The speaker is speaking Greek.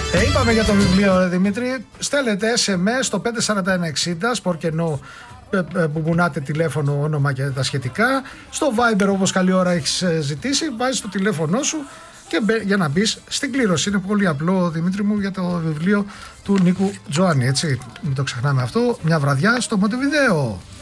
Είπαμε για το βιβλίο, Δημήτρη. Στέλνετε SMS στο 54160, σπορκενό, που μπουνάτε τηλέφωνο, όνομα και τα σχετικά. Στο Viber, όπως καλή ώρα έχεις ζητήσει, βάζεις το τηλέφωνό σου και για να μπεις στην κλήρωση. Είναι πολύ απλό, Δημήτρη μου, για το βιβλίο του Νίκου Τζοάννη, έτσι. Μην το ξεχνάμε αυτό. Μια βραδιά στο Μοντεβιδέο.